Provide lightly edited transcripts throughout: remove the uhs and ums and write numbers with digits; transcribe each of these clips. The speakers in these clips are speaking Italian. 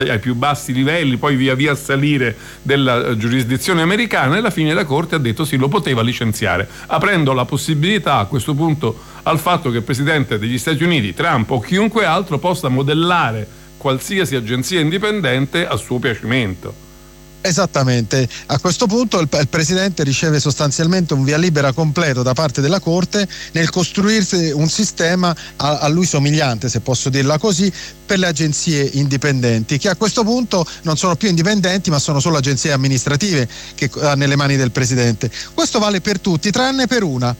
ai più bassi livelli, poi via via a salire della giurisdizione americana, e alla fine la Corte ha detto sì, lo poteva licenziare, aprendo la possibilità a questo punto al fatto che il Presidente degli Stati Uniti, Trump o chiunque altro, possa modellare qualsiasi agenzia indipendente a suo piacimento. Esattamente, a questo punto il Presidente riceve sostanzialmente un via libera completo da parte della Corte nel costruirsi un sistema a lui somigliante, se posso dirla così, per le agenzie indipendenti, che a questo punto non sono più indipendenti ma sono solo agenzie amministrative che ha nelle mani del Presidente. Questo vale per tutti tranne per una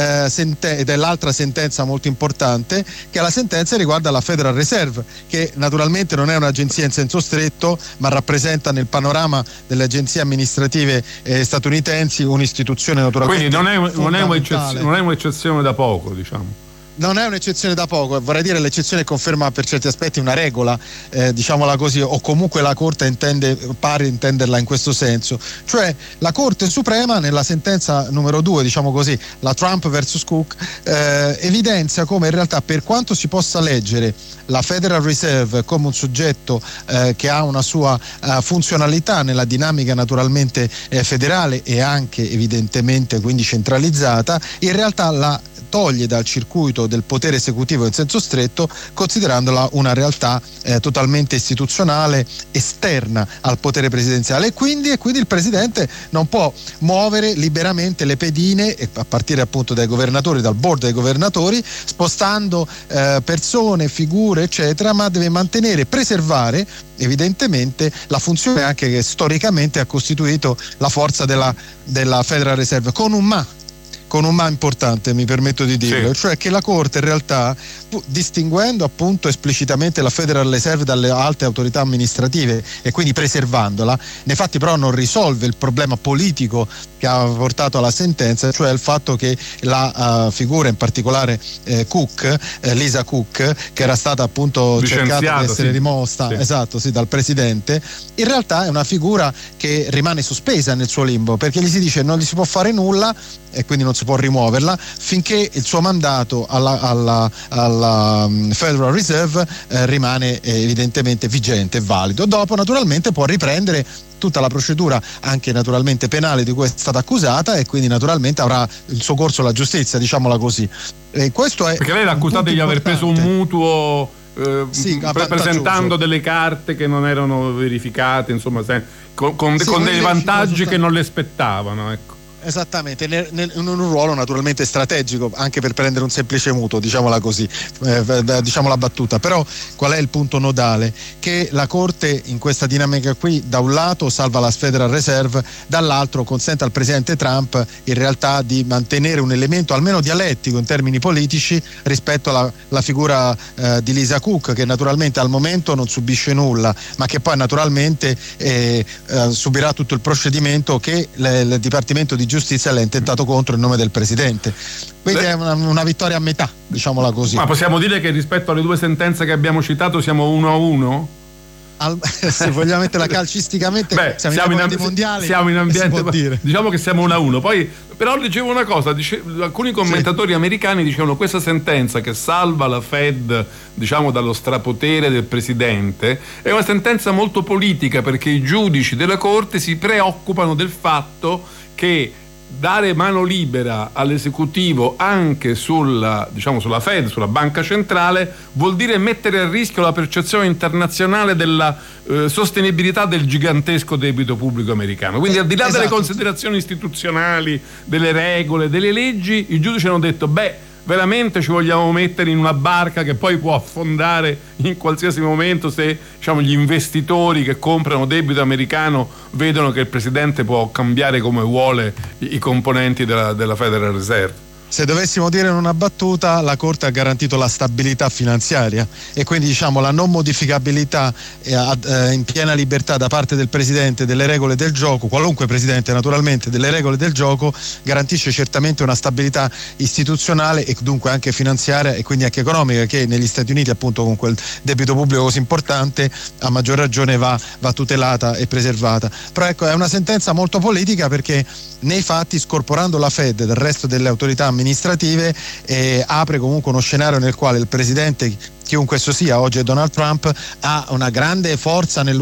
dell'altra sentenza molto importante, che è la sentenza riguarda la Federal Reserve, che naturalmente non è un'agenzia in senso stretto ma rappresenta nel panorama delle agenzie amministrative statunitensi un'istituzione naturalmente. Quindi non è un'eccezione da poco, diciamo. Non è un'eccezione da poco, vorrei dire l'eccezione conferma per certi aspetti una regola, diciamola così, o comunque la Corte pare intenderla in questo senso, cioè la Corte Suprema nella sentenza numero 2, diciamo così, la Trump versus Cook, evidenzia come in realtà, per quanto si possa leggere la Federal Reserve come un soggetto che ha una sua funzionalità nella dinamica naturalmente federale e anche evidentemente quindi centralizzata, in realtà la toglie dal circuito del potere esecutivo in senso stretto, considerandola una realtà totalmente istituzionale esterna al potere presidenziale, e quindi il Presidente non può muovere liberamente le pedine, a partire appunto dai governatori, dal board dei governatori, spostando persone, figure eccetera, ma deve preservare evidentemente la funzione anche che storicamente ha costituito la forza della Federal Reserve, con un ma importante, mi permetto di dirlo, cioè che la Corte in realtà, distinguendo appunto esplicitamente la Federal Reserve dalle altre autorità amministrative e quindi preservandola, nei fatti però non risolve il problema politico che ha portato alla sentenza, cioè il fatto che la figura, in particolare Lisa Cook, che era stata appunto cercata di essere rimossa dal Presidente, in realtà è una figura che rimane sospesa nel suo limbo, perché gli si dice non gli si può fare nulla e quindi non si può rimuoverla finché il suo mandato alla Federal Reserve rimane evidentemente vigente e valido. Dopo naturalmente può riprendere tutta la procedura anche naturalmente penale di cui è stata accusata, e quindi naturalmente avrà il suo corso la giustizia, diciamola così. Questo è perché lei l'ha accusata di aver preso un mutuo presentando delle carte che non erano verificate, insomma con dei vantaggi che non le spettavano, ecco. Esattamente, in un ruolo naturalmente strategico anche per prendere un semplice mutuo, diciamola così, diciamo la battuta. Però qual è il punto nodale? Che la Corte in questa dinamica qui da un lato salva la Federal Reserve, dall'altro consente al Presidente Trump in realtà di mantenere un elemento almeno dialettico in termini politici rispetto alla figura di Lisa Cook, che naturalmente al momento non subisce nulla, ma che poi naturalmente subirà tutto il procedimento che il Dipartimento di Giustizia l'ha intentato contro in nome del Presidente. Quindi è una vittoria a metà, diciamola così. Ma possiamo dire che rispetto alle due sentenze che abbiamo citato siamo 1-1? Se vogliamo metterla calcisticamente, siamo in ambiente mondiali, siamo in ambiente, diciamo che siamo 1-1. Poi però leggevo una cosa, alcuni commentatori americani dicevano questa sentenza che salva la Fed, diciamo, dallo strapotere del Presidente, è una sentenza molto politica, perché i giudici della Corte si preoccupano del fatto che dare mano libera all'esecutivo anche sulla Fed, sulla banca centrale, vuol dire mettere a rischio la percezione internazionale della sostenibilità del gigantesco debito pubblico americano. Quindi al di là delle considerazioni istituzionali, delle regole, delle leggi, i giudici hanno detto veramente ci vogliamo mettere in una barca che poi può affondare in qualsiasi momento se gli investitori che comprano debito americano vedono che il Presidente può cambiare come vuole i componenti della Federal Reserve. Se dovessimo dire in una battuta, la Corte ha garantito la stabilità finanziaria e quindi la non modificabilità in piena libertà da parte del Presidente delle regole del gioco, qualunque Presidente naturalmente, delle regole del gioco, garantisce certamente una stabilità istituzionale e dunque anche finanziaria e quindi anche economica, che negli Stati Uniti appunto con quel debito pubblico così importante a maggior ragione va tutelata e preservata. Però ecco, è una sentenza molto politica, perché nei fatti, scorporando la Fed dal resto delle autorità amministrative, apre comunque uno scenario nel quale il Presidente, chiunque esso sia, oggi è Donald Trump, ha una grande forza